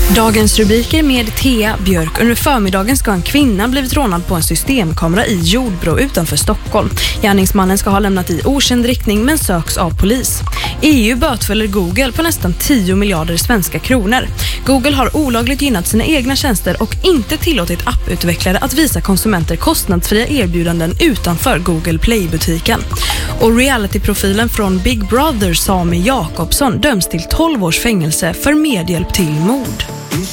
Dagens rubriker med Thea Björk. Under förmiddagen ska en kvinna blivit rånad på en systemkamera i Jordbro utanför Stockholm. Gärningsmannen ska ha lämnat i okänd riktning men söks av polis. EU bötfäller Google på nästan 10 miljarder svenska kronor. Google har olagligt gynnat sina egna tjänster och inte tillåtit apputvecklare att visa konsumenter kostnadsfria erbjudanden utanför Google Play-butiken. Och realityprofilen från Big Brother, Sami Jakobsson, döms till 12 års fängelse för medhjälp till mord.